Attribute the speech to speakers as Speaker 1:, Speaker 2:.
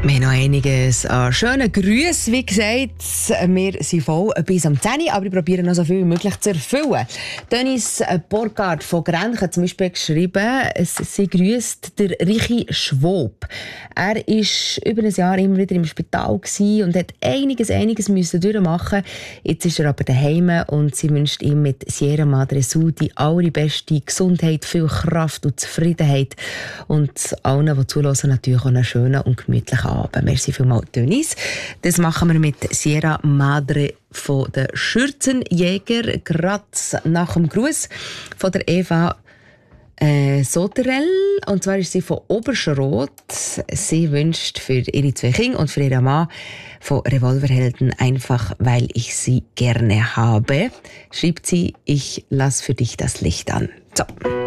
Speaker 1: Wir haben noch einiges an schönen Grüßen, wie gesagt. Wir sind voll bis am 10 Uhr, aber ich probiere noch so viel wie möglich zu erfüllen. Dennis Borgard von Grenchen hat zum Beispiel geschrieben, sie grüßt der Richi Schwob. Er war über ein Jahr immer wieder im Spital und hat einiges müssen durchmachen. Jetzt ist er aber daheim und sie wünscht ihm mit Sierra Madre Sud die allerbeste Gesundheit, viel Kraft und Zufriedenheit. Und allen, die zuhören, natürlich auch einen schönen und gemütlichen Abend. Merci vielmals, Dennis. Das machen wir mit Sierra Madre von den Schürzenjäger, gerade nach dem Gruß von der Eva Soterell. Und zwar ist sie von Oberschrot. Sie wünscht für ihre 2 Kinder und für ihren Mann von Revolverhelden einfach, weil ich sie gerne habe. Schreibt sie, ich lass für dich das Licht an. So.